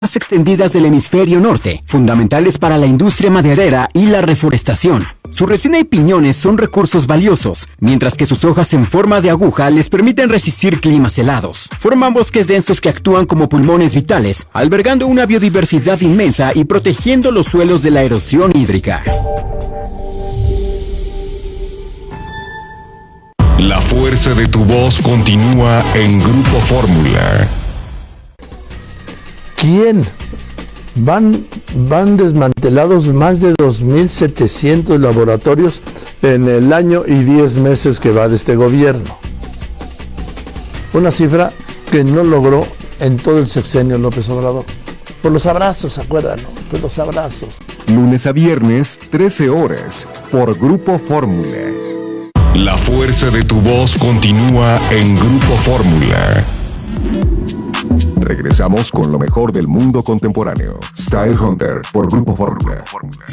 más extendidas del hemisferio norte, fundamentales para la industria maderera y la reforestación. Su resina y piñones son recursos valiosos, mientras que sus hojas en forma de aguja les permiten resistir climas helados. Forman bosques densos que actúan como pulmones vitales, albergando una biodiversidad inmensa y protegiendo los suelos de la erosión hídrica. La fuerza de tu voz continúa en Grupo Fórmula. ¿Quién? Van desmantelados más de 2.700 laboratorios en el año y 10 meses que va de este gobierno. Una cifra que no logró en todo el sexenio López Obrador. Por los abrazos, ¿se acuerdan? ¿No? Por los abrazos. Lunes a viernes, 13 horas, por Grupo Fórmula. La fuerza de tu voz continúa en Grupo Fórmula. Regresamos con lo mejor del mundo contemporáneo. Style Hunter por Grupo Fórmula.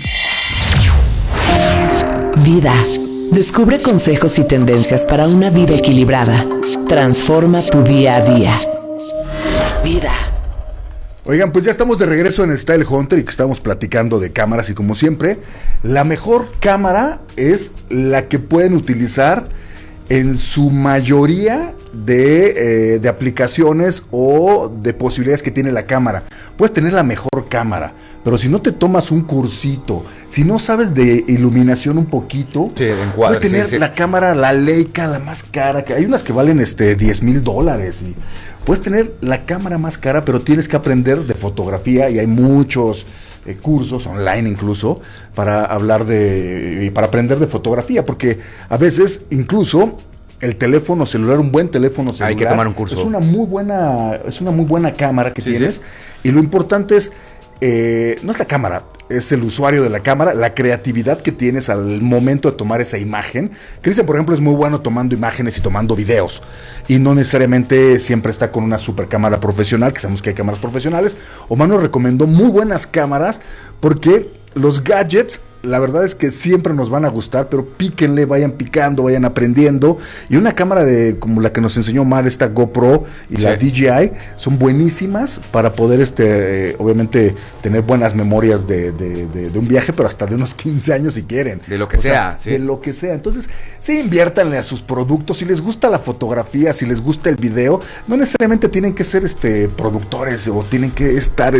Vida. Descubre consejos y tendencias para una vida equilibrada. Transforma tu día a día. Vida. Oigan, pues ya estamos de regreso en Style Hunter y que estamos platicando de cámaras y como siempre, la mejor cámara es la que pueden utilizar en su mayoría de aplicaciones o de posibilidades que tiene la cámara. Puedes tener la mejor cámara, pero si no te tomas un cursito, si no sabes de iluminación un poquito, sí, puedes tener la cámara, la Leica, la más cara, que hay unas que valen $10,000 y puedes tener la cámara más cara, pero tienes que aprender de fotografía y hay muchos cursos online incluso para aprender de fotografía, porque a veces incluso el teléfono celular, un buen teléfono celular, hay que tomar un curso. Es una muy buena cámara que tienes. Sí. Y lo importante es no es la cámara, es el usuario de la cámara, la creatividad que tienes al momento de tomar esa imagen. Cristian, por ejemplo, es muy bueno tomando imágenes y tomando videos, y no necesariamente siempre está con una super cámara profesional, que sabemos que hay cámaras profesionales. Omar nos recomendó muy buenas cámaras, porque los gadgets, la verdad es que siempre nos van a gustar, pero píquenle, vayan picando, vayan aprendiendo. Y una cámara como la que nos enseñó Omar, esta GoPro y sí, la DJI, son buenísimas para poder, obviamente, tener buenas memorias de un viaje, pero hasta de unos 15 años si quieren. De lo que sea, sí. De lo que sea. Entonces, sí, inviértanle a sus productos. Si les gusta la fotografía, si les gusta el video, no necesariamente tienen que ser productores o tienen que estar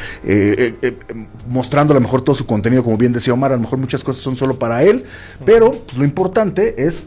mostrando a lo mejor todo su contenido, como bien decía Omar. A lo mejor muchas cosas son solo para él, pero pues, lo importante es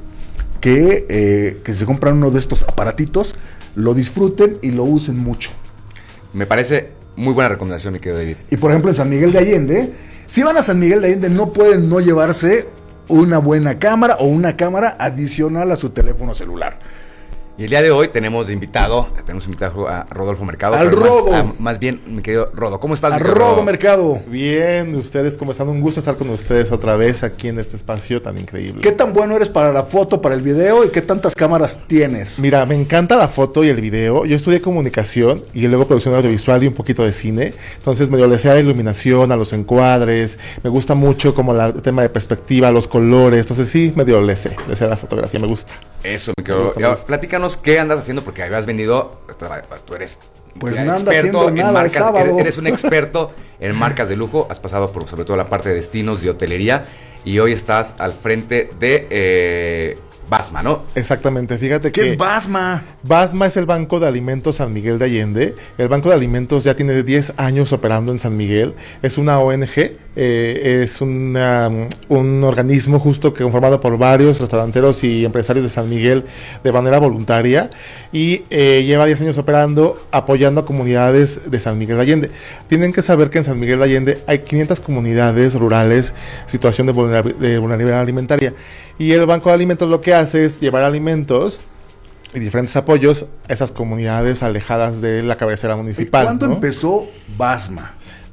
que se compran uno de estos aparatitos, lo disfruten y lo usen mucho. Me parece muy buena recomendación, mi querido David. Y por ejemplo en San Miguel de Allende, si van a San Miguel de Allende, no pueden no llevarse una buena cámara o una cámara adicional a su teléfono celular. Y el día de hoy tenemos invitado a Rodolfo Mercado. Al Rodo. Más bien, mi querido Rodo. ¿Cómo estás, mi querido Rodo Mercado? Bien, ¿ustedes cómo están? Un gusto estar con ustedes otra vez aquí en este espacio tan increíble. ¿Qué tan bueno eres para la foto, para el video y qué tantas cámaras tienes? Mira, me encanta la foto y el video. Yo estudié comunicación y luego producción audiovisual y un poquito de cine. Entonces medio le sé a la iluminación, a los encuadres. Me gusta mucho como el tema de perspectiva, los colores. Entonces sí, medio le sé a la fotografía, me gusta. Eso, mi querido. Platícanos qué andas haciendo, porque habías venido, tú eres pues experto en nada, marcas, eres un experto en marcas de lujo, has pasado por sobre todo la parte de destinos, de hotelería, y hoy estás al frente de Basma, ¿no? Exactamente, fíjate que... ¿Qué es Basma? Basma es el Banco de Alimentos San Miguel de Allende. El Banco de Alimentos ya tiene 10 años operando en San Miguel. Es una ONG, es un organismo justo que conformado por varios restauranteros y empresarios de San Miguel de manera voluntaria, y lleva 10 años operando, apoyando a comunidades de San Miguel de Allende. Tienen que saber que en San Miguel de Allende hay 500 comunidades rurales en situación de vulnerabilidad alimentaria, y el Banco de Alimentos lo que hace es llevar alimentos y diferentes apoyos a esas comunidades alejadas de la cabecera municipal. ¿Cuándo ¿no? empezó Basma?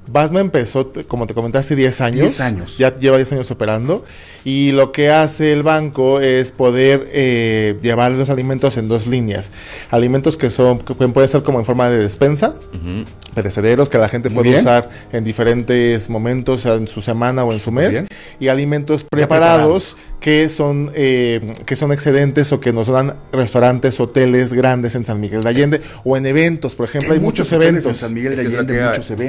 Basma empezó, como te comentaste, 10 años. 10 años. Ya lleva 10 años operando. Y lo que hace el banco es poder llevar los alimentos en 2 líneas. Alimentos que pueden ser como en forma de despensa, perecederos que la gente Muy puede bien. usar en diferentes momentos, en su semana o en su mes. bien. Y alimentos preparados. que son excedentes o que nos dan restaurantes, hoteles grandes en San Miguel de Allende o en eventos, por ejemplo. Hay muchos hoteles eventos. en San Miguel de Es que es lo Allende, que- muchos eventos.